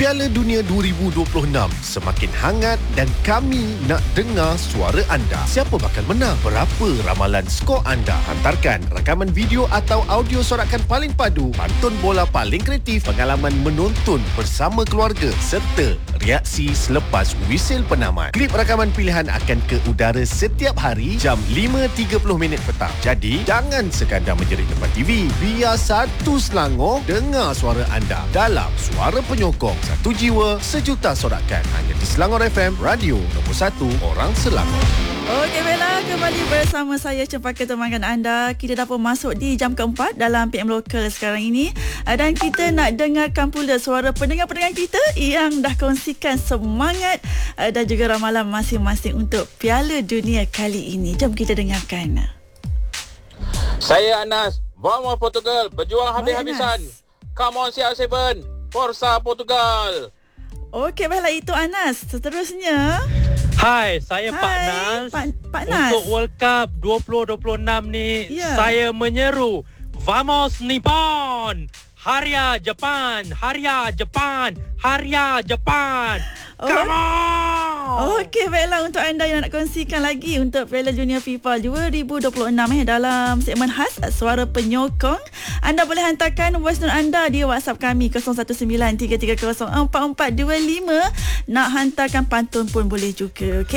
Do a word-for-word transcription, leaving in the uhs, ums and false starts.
Piala Dunia dua ribu dua puluh enam semakin hangat dan kami nak dengar suara anda. Siapa bakal menang? Berapa ramalan skor anda? Hantarkan rakaman video atau audio sorakan paling padu, pantun bola paling kreatif, pengalaman menonton bersama keluarga serta reaksi selepas whistle penamat. Klip rakaman pilihan akan ke udara setiap hari jam lima tiga puluh minit petang. Jadi, jangan sekadar menjerit depan T V. Biar satu Selangor dengar suara anda dalam Suara Penyokong. Satu jiwa, sejuta sorakan. Hanya di Selangor F M, radio nombor satu orang Selangor. Okey, Bella, kembali bersama saya Cempaka temankan anda. Kita dah pun masuk di jam keempat dalam P M Local sekarang ini. Dan kita nak dengarkan pula suara pendengar-pendengar kita yang dah kongsikan semangat dan juga ramalan masing-masing untuk Piala Dunia kali ini. Jom kita dengarkan. Saya Anas, Vamos Portugal, berjuang habis-habisan. Come on C R tujuh, Forza Portugal. Okey, baiklah, itu Anas. Seterusnya, hai, saya Hai, Pak Nas. Pak, Pak Nas. Untuk World Cup dua ribu dua puluh enam ni, Ya. saya menyeru Vamos Nippon! Haria Jepun! Haria Jepun! Haria Jepun! Oh. Come on! Okey, baiklah, untuk anda yang nak kongsikan lagi untuk Piala Dunia FIFA dua ribu dua puluh enam eh, dalam segmen khas Suara Penyokong, anda boleh hantarkan voice note anda di WhatsApp kami kosong satu sembilan tiga tiga kosong empat empat dua lima. Nak hantarkan pantun pun boleh juga. Okey.